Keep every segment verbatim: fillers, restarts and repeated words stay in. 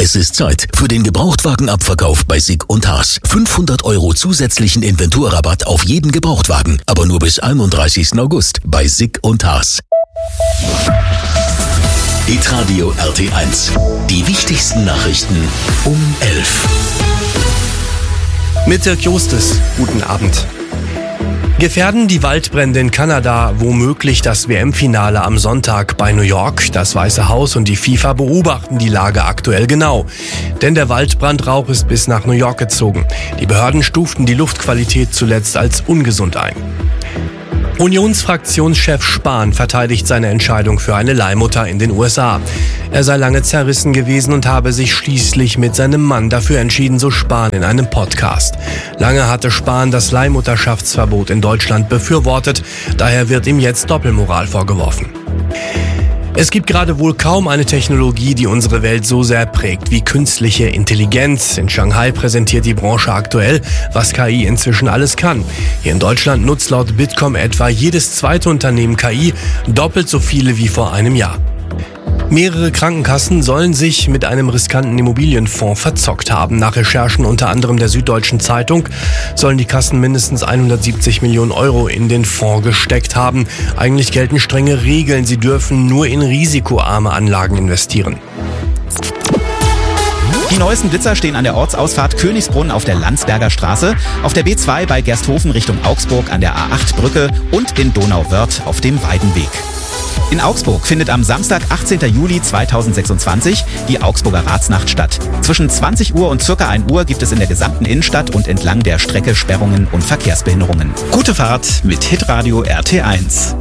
Es ist Zeit für den Gebrauchtwagenabverkauf bei Sig und Haas. fünfhundert Euro zusätzlichen Inventurrabatt auf jeden Gebrauchtwagen, aber nur bis einunddreißigsten August bei Sig und Haas. Hitradio R T eins. Die wichtigsten Nachrichten um elf. Mit Dirk Jostes. Guten Abend. Gefährden die Waldbrände in Kanada womöglich das W M-Finale am Sonntag bei New York? Das Weiße Haus und die FIFA beobachten die Lage aktuell genau. Denn der Waldbrandrauch ist bis nach New York gezogen. Die Behörden stuften die Luftqualität zuletzt als ungesund ein. Unionsfraktionschef Spahn verteidigt seine Entscheidung für eine Leihmutter in den U S A. Er sei lange zerrissen gewesen und habe sich schließlich mit seinem Mann dafür entschieden, so Spahn in einem Podcast. Lange hatte Spahn das Leihmutterschaftsverbot in Deutschland befürwortet, daher wird ihm jetzt Doppelmoral vorgeworfen. Es gibt gerade wohl kaum eine Technologie, die unsere Welt so sehr prägt wie künstliche Intelligenz. In Shanghai präsentiert die Branche aktuell, was K I inzwischen alles kann. Hier in Deutschland nutzt laut Bitkom etwa jedes zweite Unternehmen K I, doppelt so viele wie vor einem Jahr. Mehrere Krankenkassen sollen sich mit einem riskanten Immobilienfonds verzockt haben. Nach Recherchen unter anderem der Süddeutschen Zeitung sollen die Kassen mindestens hundertsiebzig Millionen Euro in den Fonds gesteckt haben. Eigentlich gelten strenge Regeln. Sie dürfen nur in risikoarme Anlagen investieren. Die neuesten Blitzer stehen an der Ortsausfahrt Königsbrunn auf der Landsberger Straße, auf der B zwei bei Gersthofen Richtung Augsburg an der A acht Brücke und in Donauwörth auf dem Weidenweg. In Augsburg findet am Samstag, achtzehnten Juli zweitausendsechsundzwanzig, die Augsburger Ratsnacht statt. Zwischen zwanzig Uhr und circa ein Uhr gibt es in der gesamten Innenstadt und entlang der Strecke Sperrungen und Verkehrsbehinderungen. Gute Fahrt mit Hitradio R T eins.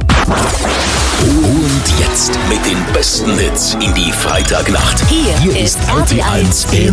Und jetzt mit den besten Hits in die Freitagnacht. Hier, Hier ist R T eins im